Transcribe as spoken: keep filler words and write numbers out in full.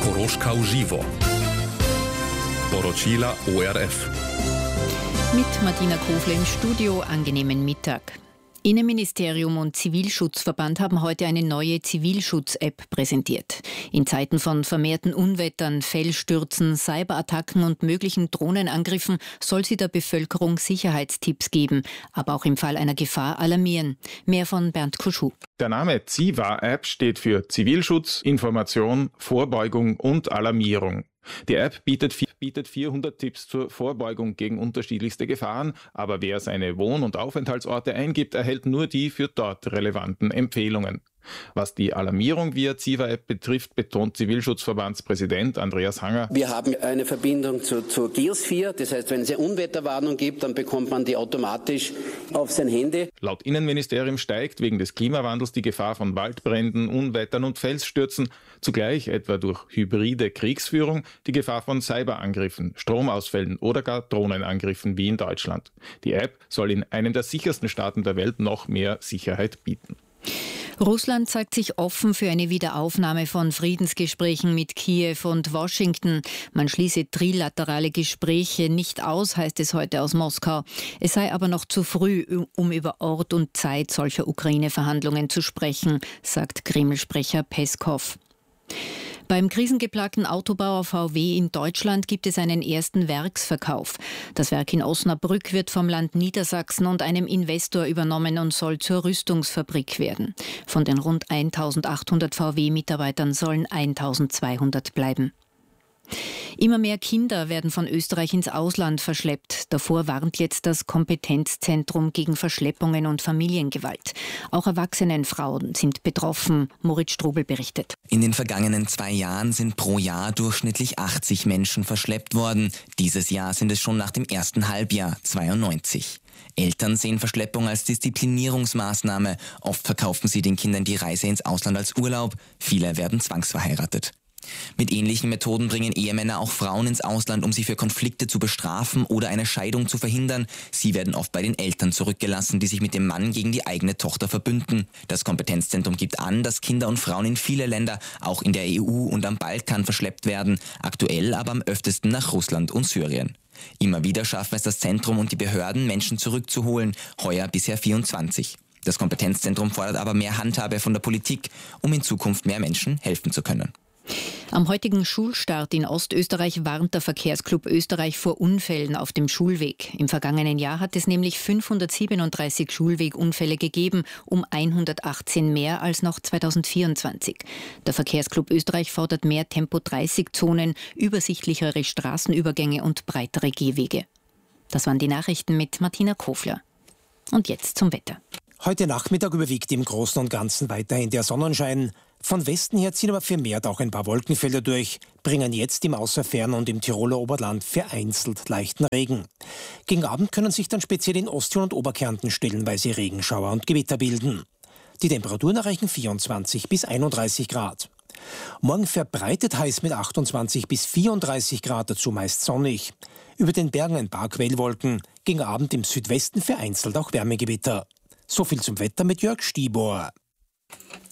Horoška uživo. Poročila O R F. Mit Martina Kofler im Studio, angenehmen Mittag. Innenministerium und Zivilschutzverband haben heute eine neue Zivilschutz-App präsentiert. In Zeiten von vermehrten Unwettern, Felsstürzen, Cyberattacken und möglichen Drohnenangriffen soll sie der Bevölkerung Sicherheitstipps geben, aber auch im Fall einer Gefahr alarmieren. Mehr von Bernd Kuschuh. Der Name Ziva-App steht für Zivilschutz, Information, Vorbeugung und Alarmierung. Die App bietet, bietet vierhundert Tipps zur Vorbeugung gegen unterschiedlichste Gefahren, aber wer seine Wohn- und Aufenthaltsorte eingibt, erhält nur die für dort relevanten Empfehlungen. Was die Alarmierung via Ziva-App betrifft, betont Zivilschutzverbandspräsident Andreas Hanger. Wir haben eine Verbindung zu, zur Geosphere, das heißt, wenn es eine Unwetterwarnung gibt, dann bekommt man die automatisch auf sein Handy. Laut Innenministerium steigt wegen des Klimawandels die Gefahr von Waldbränden, Unwettern und Felsstürzen, zugleich etwa durch hybride Kriegsführung die Gefahr von Cyberangriffen, Stromausfällen oder gar Drohnenangriffen wie in Deutschland. Die App soll in einem der sichersten Staaten der Welt noch mehr Sicherheit bieten. Russland zeigt sich offen für eine Wiederaufnahme von Friedensgesprächen mit Kiew und Washington. Man schließe trilaterale Gespräche nicht aus, heißt es heute aus Moskau. Es sei aber noch zu früh, um über Ort und Zeit solcher Ukraine-Verhandlungen zu sprechen, sagt Kreml-Sprecher Peskov. Beim krisengeplagten Autobauer V W in Deutschland gibt es einen ersten Werksverkauf. Das Werk in Osnabrück wird vom Land Niedersachsen und einem Investor übernommen und soll zur Rüstungsfabrik werden. Von den rund eintausendachthundert V W-Mitarbeitern sollen eintausendzweihundert bleiben. Immer mehr Kinder werden von Österreich ins Ausland verschleppt. Davor warnt jetzt das Kompetenzzentrum gegen Verschleppungen und Familiengewalt. Auch erwachsene Frauen sind betroffen. Moritz Strobel berichtet. In den vergangenen zwei Jahren sind pro Jahr durchschnittlich achtzig Menschen verschleppt worden. Dieses Jahr sind es schon nach dem ersten Halbjahr zweiundneunzig. Eltern sehen Verschleppung als Disziplinierungsmaßnahme. Oft verkaufen sie den Kindern die Reise ins Ausland als Urlaub. Viele werden zwangsverheiratet. Mit ähnlichen Methoden bringen Ehemänner auch Frauen ins Ausland, um sie für Konflikte zu bestrafen oder eine Scheidung zu verhindern. Sie werden oft bei den Eltern zurückgelassen, die sich mit dem Mann gegen die eigene Tochter verbünden. Das Kompetenzzentrum gibt an, dass Kinder und Frauen in viele Länder, auch in der E U und am Balkan, verschleppt werden, aktuell aber am öftesten nach Russland und Syrien. Immer wieder schaffen es das Zentrum und die Behörden, Menschen zurückzuholen, heuer bisher vierundzwanzig. Das Kompetenzzentrum fordert aber mehr Handhabe von der Politik, um in Zukunft mehr Menschen helfen zu können. Am heutigen Schulstart in Ostösterreich warnt der Verkehrsclub Österreich vor Unfällen auf dem Schulweg. Im vergangenen Jahr hat es nämlich fünfhundertsiebenunddreißig Schulwegunfälle gegeben, um hundertachtzehn mehr als noch zweitausendvierundzwanzig. Der Verkehrsclub Österreich fordert mehr Tempo dreißig Zonen, übersichtlichere Straßenübergänge und breitere Gehwege. Das waren die Nachrichten mit Martina Kofler. Und jetzt zum Wetter. Heute Nachmittag überwiegt im Großen und Ganzen weiterhin der Sonnenschein. Von Westen her ziehen aber vermehrt auch ein paar Wolkenfelder durch, bringen jetzt im Außerfern und im Tiroler Oberland vereinzelt leichten Regen. Gegen Abend können sich dann speziell in Osttirol und Oberkärnten stellenweise Regenschauer und Gewitter bilden. Die Temperaturen erreichen vierundzwanzig bis einunddreißig Grad. Morgen verbreitet heiß mit achtundzwanzig bis vierunddreißig Grad, dazu meist sonnig. Über den Bergen ein paar Quellwolken, gegen Abend im Südwesten vereinzelt auch Wärmegewitter. So viel zum Wetter mit Jörg Stibor.